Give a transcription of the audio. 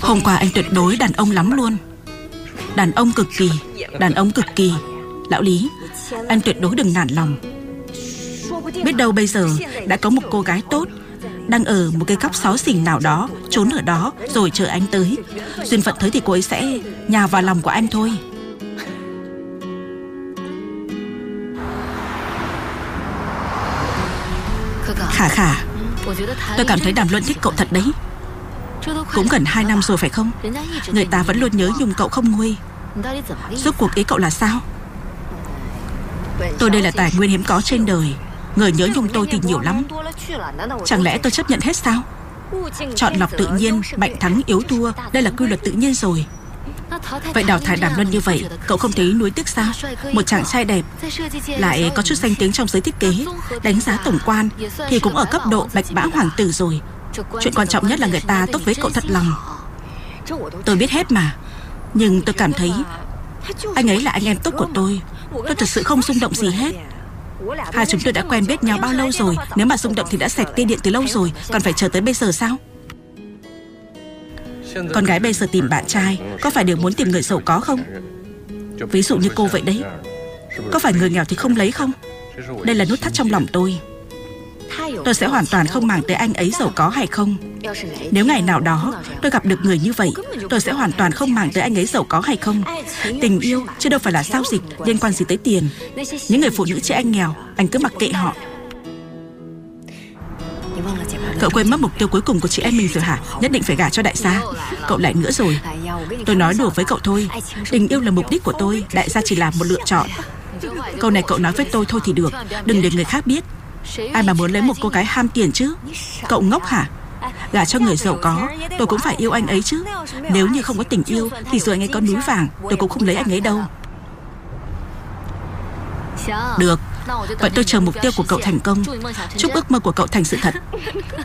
Hôm qua anh tuyệt đối đàn ông lắm luôn. Đàn ông cực kỳ. Đàn ông cực kỳ. Lão Lý, anh tuyệt đối đừng nản lòng. Biết đâu bây giờ đã có một cô gái tốt đang ở một cái góc xó xỉnh nào đó, trốn ở đó rồi chờ anh tới. Duyên phận tới thì cô ấy sẽ nhào vào lòng của anh thôi. Khả, tôi cảm thấy Đàm Luân thích cậu thật đấy. Cũng gần 2 năm rồi phải không? Người ta vẫn luôn nhớ nhung cậu không nguôi. Rốt cuộc ý cậu là sao? Tôi đây là tài nguyên hiếm có trên đời. Người nhớ nhung tôi thì nhiều lắm. Chẳng lẽ tôi chấp nhận hết sao? Chọn lọc tự nhiên, mạnh thắng yếu thua, đây là quy luật tự nhiên rồi. Vậy đào thải Đàm Luân như vậy, cậu không thấy nuối tiếc sao? Một chàng trai đẹp, lại có chút danh tiếng trong giới thiết kế, đánh giá tổng quan thì cũng ở cấp độ bạch mã hoàng tử rồi. Chuyện quan trọng nhất là người ta tốt với cậu thật lòng. Tôi biết hết mà. Nhưng tôi cảm thấy anh ấy là anh em tốt của tôi. Tôi thật sự không rung động gì hết. Hai chúng tôi đã quen biết nhau bao lâu rồi? Nếu mà rung động thì đã xẹt tia điện từ lâu rồi. Còn phải chờ tới bây giờ sao? Con gái bây giờ tìm bạn trai có phải đều muốn tìm người giàu có không? Ví dụ như cô vậy đấy. Có phải người nghèo thì không lấy không? Đây là nút thắt trong lòng tôi. Tôi sẽ hoàn toàn không màng tới anh ấy giàu có hay không. Nếu ngày nào đó tôi gặp được người như vậy, tôi sẽ hoàn toàn không màng tới anh ấy giàu có hay không. Tình yêu chứ đâu phải là giao dịch liên quan gì tới tiền. Những người phụ nữ chị anh nghèo, anh cứ mặc kệ họ. Cậu quên mất mục tiêu cuối cùng của chị em mình rồi hả? Nhất định phải gả cho đại gia. Cậu lại nữa rồi. Tôi nói đùa với cậu thôi. Tình yêu là mục đích của tôi, đại gia chỉ là một lựa chọn. Câu này cậu nói với tôi thôi thì được, đừng để người khác biết. Ai mà muốn lấy một cô gái ham tiền chứ? Cậu ngốc hả? Gả cho người giàu có, tôi cũng phải yêu anh ấy chứ. Nếu như không có tình yêu thì dù anh ấy có núi vàng, tôi cũng không lấy anh ấy đâu. Được, vậy tôi chờ mục tiêu của cậu thành công. Chúc ước mơ của cậu thành sự thật.